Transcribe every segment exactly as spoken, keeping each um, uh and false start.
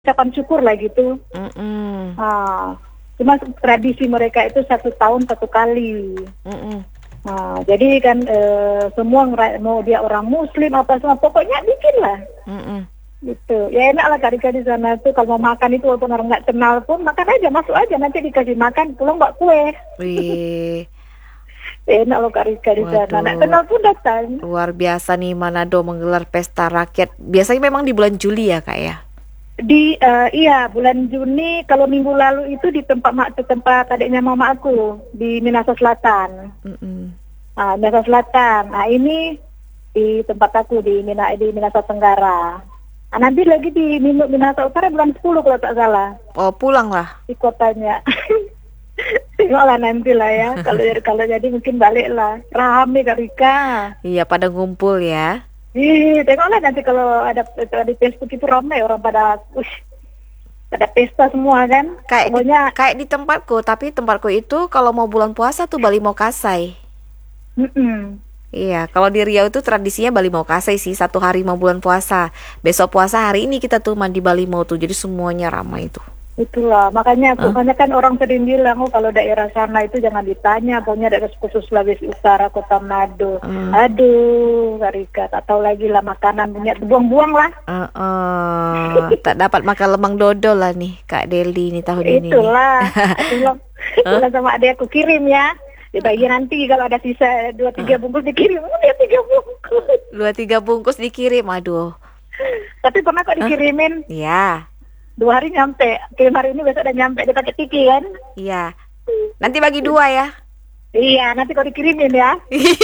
ucapan syukur lah gitu. Mm-mm. Nah, cuma tradisi mereka itu satu tahun satu kali. Mm-mm. Nah, jadi kan eh, semua ngera- mau dia orang Muslim apa semua, pokoknya bikin lah. Mm-mm. Gitu. Ya enak lah Kak Rika di sana tuh, kalau mau makan itu walaupun orang nggak kenal pun makan aja, masuk aja, nanti dikasih makan, pulang bawa kue. Wih, Enak loh Kak Rika di sana. Nggak waduh, kenal pun datang. luar biasa nih Manado menggelar pesta rakyat. Biasanya memang di bulan Juli ya kak ya? Di eh, iya bulan Juni, kalau minggu lalu itu di tempat mak di tempat adiknya mama aku di Minahasa Selatan. Mm-mm. Ah, Minahasa Selatan. Nah ini di tempat aku di Mina di Minahasa Tenggara. Ah, nanti lagi di Min- Minahasa Utara bulan sepuluh kalau tak salah Oh pulang lah. di kotanya. Tengoklah nanti lah ya. Kalau kalau jadi mungkin balik lah. Rame Kak Rika. Iya pada ngumpul ya. Ih, tengoklah nanti kalau ada ada di Facebook itu ramai orang pada, ush, pada pesta semua kan. Kayak di, Pokoknya, kayak di tempatku, tapi tempatku itu kalau mau bulan puasa tuh Bali mau kasai. mm-mm. Iya, kalau di Riau itu tradisinya Bali mau kasai sih, satu hari mau bulan puasa. Besok puasa hari ini kita tuh mandi Bali mau tuh, jadi semuanya ramai tuh. Itulah makanya Hah? pokoknya kan orang sering bilang, oh kalau daerah sana itu jangan ditanya, pokoknya daerah khusus Sulawesi Utara, Kota Manado. Hmm. Aduh, Kak Rika, tak tahu lagi lah makanan punya buang-buang lah. Uh-uh. Tak dapat makan lemang dodol lah nih Kak Deli nih tahun ini nih. Itulah, itulah, itulah sama adik aku kirim ya. Dibagi nanti kalau ada sisa dua tiga bungkus dikirim, oh, dia tiga bungkus. Dua tiga bungkus dikirim, aduh. Tapi pernah kok dikirimin Ya, dua hari nyampe, kirim hari ini besok udah nyampe, dia pakai tiki kan. iya. Nanti bagi dua ya. Iya, nanti kau dikirimin ya.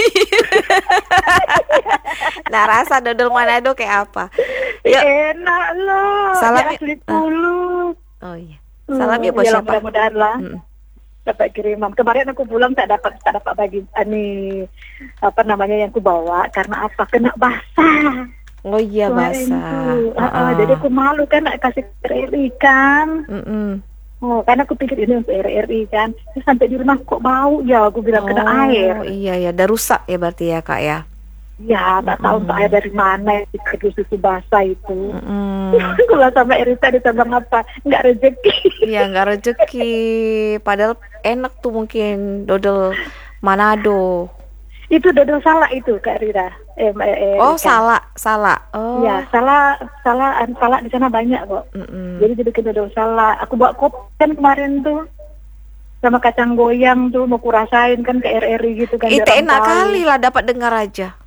Nah rasa dodol Manado kayak apa? Yuk. Enak loh. Salam Dia ya. asli Pulut. Oh iya. Salam ya Hmm, bos ya, siapa? mudah-mudahan lah Mm. dapat kiriman. Kemarin aku pulang tak dapat tak dapat bagi ini apa namanya yang ku bawa karena apa? Kena basah. Oh iya Kemarin basah. tuh. Ah, ah, Uh-uh. jadi aku malu kan nak kasih R R I kan. Mm-mm. Oh, karena aku pikir ini untuk R R I kan. Terus sampai di rumah kok bau ya, aku bilang kena Oh air. iya ya, udah rusak ya berarti ya kak ya. Ya, tak tahu entah air dari mana yang dikadus itu basah itu. Mm-mm. Kalau sama Erita ditambang apa? Nggak rezeki. Iya nggak rezeki. Padahal enak tuh mungkin dodol Manado. Itu dodol salak itu Kak Rira. Eh, eh, Oh Rika. salah, salah. Oh. Ya, salak, salak, salak di sana banyak kok. Mm-mm. Jadi dibikin dodol salak. Aku bawa kopi kan kemarin tuh. Sama kacang goyang tuh mau kurasain kan ke R R I gitu kan. Itu biar orang enak tahu. kali lah dapat dengar aja.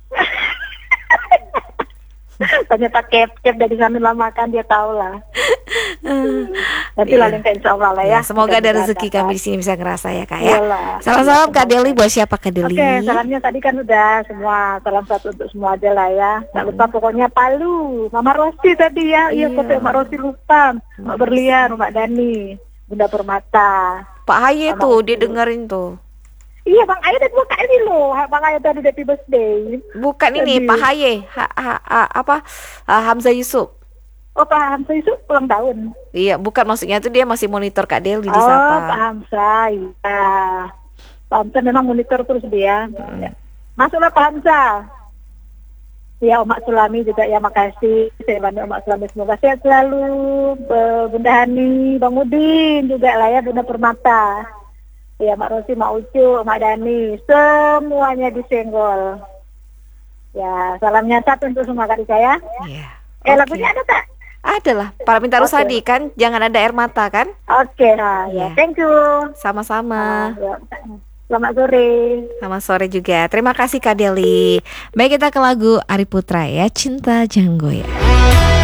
Ternyata kep-kep dari sambil lah makan dia tahu lah. Nanti Iya. lah lengkap insya Allah lah ya. Ya, semoga ada Mudah-mudahan rezeki dapat. kami di sini bisa ngerasa ya kak ya. Iyalah. Salam-salam Kak Deli buat siapa Kak Deli? Oke, salamnya tadi kan udah semua, salam satu untuk semua aja lah ya. Nggak lupa pokoknya Palu, Mama Rosi tadi ya, iya Iya. foto Mak Rosi lupa, Mak Berlian, Mak Dani, Bunda Permata. Pak Haye Sama tuh aku. dia dengerin tuh. Iya Bang Ayah udah dua kali loh, Bang Ayah tadi happy birthday. Bukan ini Tadi. Pak Haye, ha- ha- ha- apa ah, Hamzah Yusuf. Oh Pak Hamzah itu ulang tahun. Iya, bukan maksudnya tuh dia masih monitor Kak Deli Oh disapa. Pak Hamzah, iya. Pak Hamzah memang monitor terus dia. Ya. Masuklah Pak Hamzah. Ya Mak Sulami juga ya makasih. Saya bantu Mak Sulami semoga sehat selalu. B- Bunda Hani, Bang Udin juga lah ya, Bunda Permata. Ya Mak Rosi, Mak Ucu, Mak Dani, semuanya disenggol. Ya salamnya satu untuk semua kali saya. Iya. Eh Oke. lagunya ada tak? Ada lah, para minta Oke. Rusadi kan, jangan ada air mata kan? Oke, nah, ya Iya. thank you. Sama-sama. Ya, selamat sore. Selamat sore juga. Terima kasih Kak Deli. Baik kita ke lagu Ari Putra ya, Cinta Jangan Goyah.